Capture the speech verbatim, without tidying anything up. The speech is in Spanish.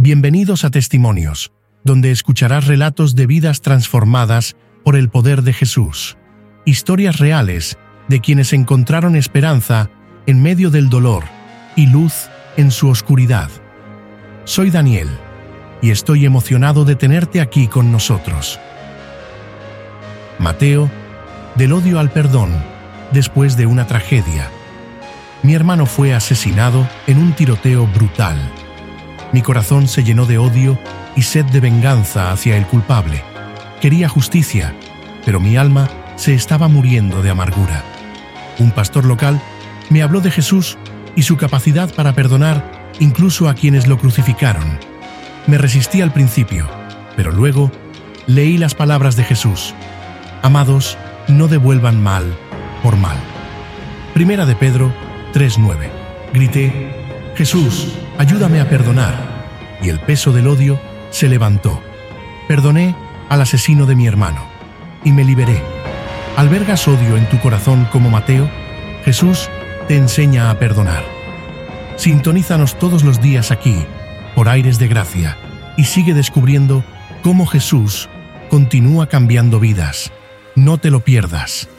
Bienvenidos a Testimonios, donde escucharás relatos de vidas transformadas por el poder de Jesús. Historias reales de quienes encontraron esperanza en medio del dolor y luz en su oscuridad. Soy Daniel y estoy emocionado de tenerte aquí con nosotros. Mateo, del odio al perdón, después de una tragedia. Mi hermano fue asesinado en un tiroteo brutal. Mi corazón se llenó de odio y sed de venganza hacia el culpable. Quería justicia, pero mi alma se estaba muriendo de amargura. Un pastor local me habló de Jesús y su capacidad para perdonar incluso a quienes lo crucificaron. Me resistí al principio, pero luego leí las palabras de Jesús. Amados, no devuelvan mal por mal. Primera de Pedro tres nueve. Grité: Jesús, ayúdame a perdonar. Y el peso del odio se levantó. Perdoné al asesino de mi hermano y me liberé. ¿Albergas odio en tu corazón como Mateo? Jesús te enseña a perdonar. Sintonízanos todos los días aquí, por Aires de Gracia, y sigue descubriendo cómo Jesús continúa cambiando vidas. No te lo pierdas.